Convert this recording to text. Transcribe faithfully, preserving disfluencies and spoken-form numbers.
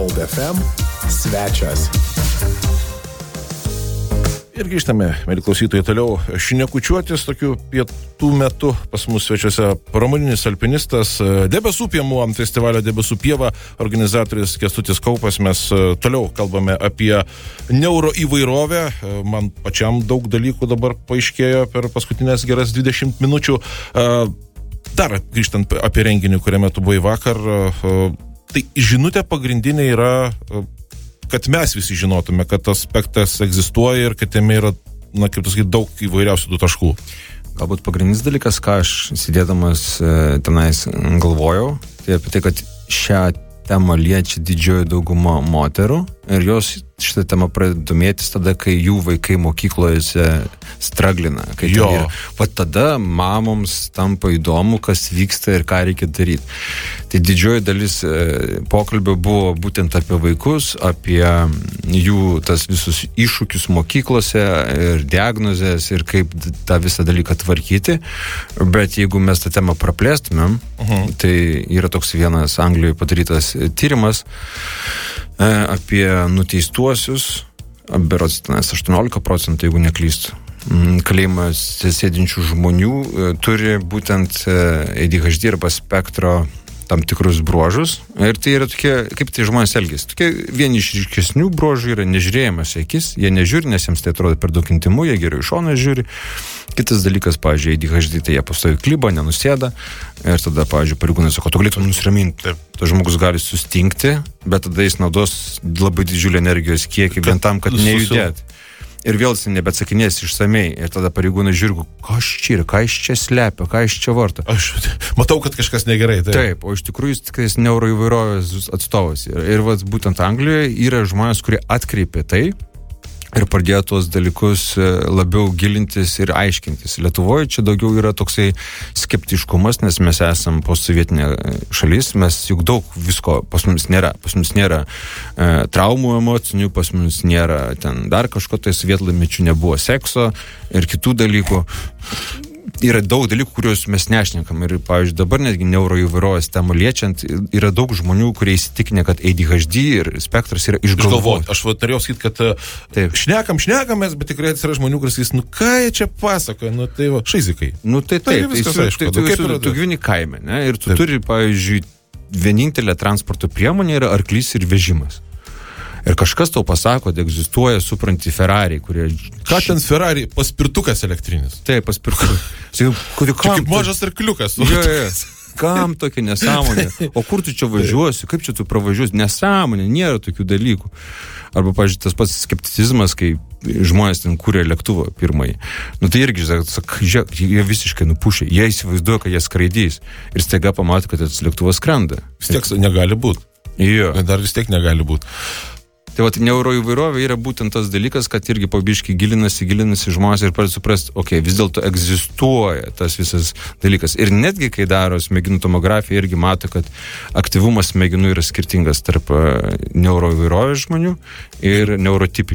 Gold F M svečias. Ir grįžtame, mėly klausytojai, toliau šnekučiuotis tokiu pietų metu. Pas mus svečiuose pramoninis alpinistas, Debesų piemų festivalio Debesų pieva organizatorius Kęstutis Kaupas. Mes toliau kalbame apie neuroįvairovę. Man pačiam daug dalykų dabar paaiškėjo per paskutinės geras dvidešimt minučių. Dar grįžtant apie renginį, kuriame tu buvai vakar, tai žinutė pagrindinė yra, kad mes visi žinotume, kad tas aspektas egzistuoja ir kad jame yra, na, kaip tu sakai, daug įvairiausių tų taškų. Galbūt pagrindinis dalykas, ką aš sėdėdamas tenais galvojau, tai apie tai, kad šią temą liečia didžioji dauguma moterų ir jos šitą temą pradeda domėtis tada, kai jų vaikai mokyklose straglina. Kai jo. Yra, va tada mamoms tampa įdomu, kas vyksta ir ką reikia daryti. Tai didžioji dalis e, pokalbio buvo būtent apie vaikus, apie jų tas visus iššūkius mokyklose ir diagnozės ir kaip tą visą dalyką tvarkyti. Bet jeigu mes tą temą praplėstumėm, uh-huh. tai yra toks vienas Anglijoje padarytas tyrimas e, apie nuteistuosius, berods tenais aštuoniolika procentų, jeigu neklystu. Kalėjimas sėdinčių žmonių turi būtent A D H D arba spektro tam tikrus bruožus. Ir tai yra tokie, kaip tai žmonės elgiasi. Tokie vieni iš ryškesnių bruožų yra nežiūrėjimas į akis. Jie nežiūri, nes jiems tai atrodo per daug intimu, jie geriau iš šono žiūri. Kitas dalykas, pavyzdžiui, A D H D, tai jie pastovi kliba, nenusėda. Ir tada, pavyzdžiui, pareigūnai sako, tu galėtum nusiraminti. Tas žmogus gali sustingti, bet tada jis naudos labai didžiulį energijos kiekį, vien tam, kad nejudėti. Ir vėl jis nebeatsakinės išsamei. Ir tada pareigūnai žiūri, kas čia yra, ką jis čia slepia, ką jis čia varto. Aš matau, kad kažkas negerai. Taip, taip o iš tikrųjų jis tikrai neuroįvairovės atstovas. Ir, ir vat, būtent Anglijoje yra žmonės, kurie atkreipė tai ir pradėjo tuos dalykus labiau gilintis ir aiškintis. Lietuvoje čia daugiau yra toksai skeptiškumas, nes mes esam postsovietinė šalis, mes juk daug visko pas mums nėra. Pas mums nėra e, traumų emocinių, pas mums nėra ten dar kažko, tai sovietlamečių nebuvo sekso ir kitų dalykų. Yra daug dalykų, kuriuos mes nešnekam. Ir, pavyzdžiui, dabar netgi neuroįvairovės temą liečiant, yra daug žmonių, kurie įsitikinę, kad A D H D ir spektras yra išgalvoti. Aš norėjau sakyti, kad taip. šnekam, šnekamės, bet tikrai yra žmonių, kuris sakys, nu ką jie čia pasakoja, nu tai va, šaizikai. Nu tai taip, tai viskas aišku. Tu, tu, tu, tu gyveni kaime, ne? Ir tu taip. Turi, pavyzdžiui, vienintelė transporto priemonė yra arklys ir vežimas. Ir kažkas tau pasako, kad egzistuoja, supranti, Ferrari, kurie... Ką ten Ferrari? Paspirtukas elektrinis. Taip, paspirtukas. Čia kaip mažas arkliukas. Jo, jo. Kam tokia nesąmonė? O kur tu čia važiuosi? Kaip čia tu pravažiuosi? Nesąmonė, nėra tokių dalykų. Arba, pavyzdžiui, tas pats skepticizmas, kai žmonės ten kūrė lėktuvą pirmąjį. Nu tai irgi, sak, jie visiškai nupušė. Jie įsivaizduoja, kad jie skraidys. Ir staiga pamato, kad tas lėktuvas skrenda. Vis tiek negali būti. Jo. Dar vis tiek negali būti. Tai vat, neuroįvairovė yra būtent tas dalykas, kad irgi pabiškai gilinasi, gilinasi žmonės ir pradeda suprasti, okei, okay, vis dėlto egzistuoja tas visas dalykas. Ir netgi, kai daro smegenų tomografiją, irgi mato, kad aktyvumas smegenų yra skirtingas tarp neuroįvairovės žmonių ir neurotipinių.